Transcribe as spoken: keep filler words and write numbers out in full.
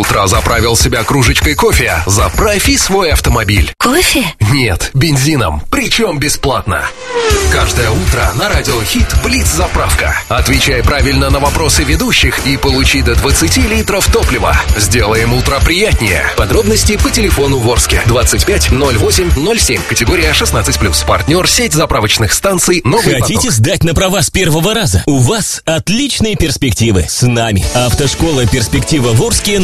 утра заправил себя кружечкой кофе, заправь и свой автомобиль. Кофе? Нет, бензином, причем бесплатно. Каждое утро на Радио Хит Блиц-заправка. Отвечай правильно на вопросы ведущих и получи до двадцати литров топлива. Сделаем утро приятнее. Подробности по телефону в Орске двадцать пять ноль восемь ноль семь. Категория шестнадцать плюс. Партнер сеть заправочных станций «Новый поток». Хотите сдать на права с первого раза? У вас отличные перспективы. С нами. Автошкола «Перспектива» в Орске